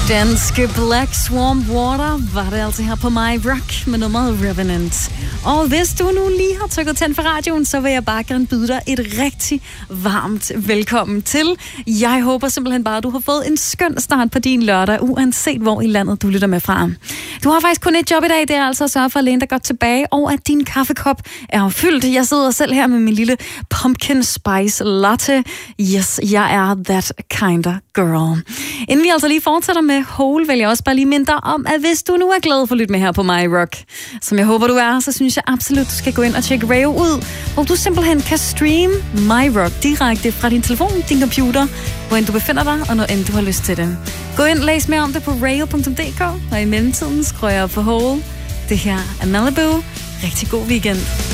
Danske Black Swamp Water var det altså her på My Rock med nummeret Revenant. Og hvis du nu lige har trykket tænd for radioen, så vil jeg bare gerne byde dig et rigtig varmt velkommen til. Jeg håber simpelthen bare, at du har fået en skøn start på din lørdag, uanset hvor i landet du lytter med fra. Du har faktisk kun et job i dag, det er altså at sørge for at læne dig godt tilbage, og at din kaffekop er fyldt. Jeg sidder selv her med min lille pumpkin spice latte. Yes, jeg er that kind of girl. Inden vi altså lige fortsætter med Hole, vil jeg også bare lige minde dig om, at hvis du nu er glad for at lytte med her på My Rock, som jeg håber du er, så synes jeg absolut, du skal gå ind og tjekke Rayo ud, hvor du simpelthen kan streame My Rock direkte fra din telefon, din computer, hvor end du befinder dig, og når end du har lyst til det. Gå ind og læs mere om det på rayo.dk, og i mellemtiden skruer jeg op for Hole. Det her er Malibu. Rigtig god weekend.